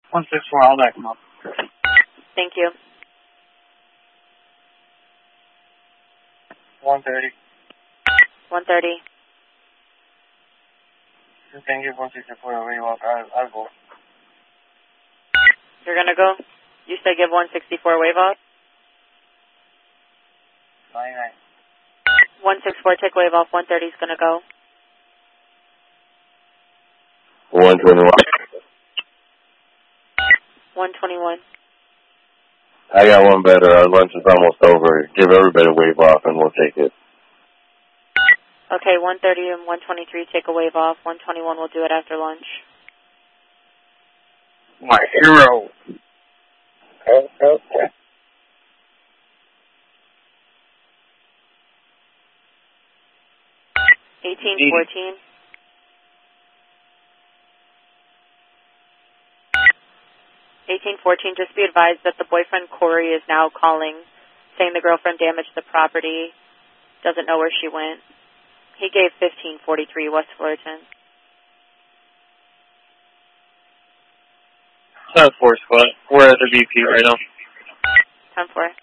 164, I'll back him up. Thank you. 130. 130. You can give 164 where you walk. I'll go. You're going to go? You said give 164 wave off? 99. 164, take wave off. 130 is going to go. 121. 121. I got one better. Our lunch is almost over. Give everybody a wave off and we'll take it. Okay, 130 and 123 take a wave off. 121 will do it after lunch. My hero. Okay. 1814. 1814, just be advised that the boyfriend, Corey, is now calling, saying the girlfriend damaged the property, doesn't know where she went. He gave 1543 West Fullerton. 10-4 squad. We're at the VP right now. 10-4.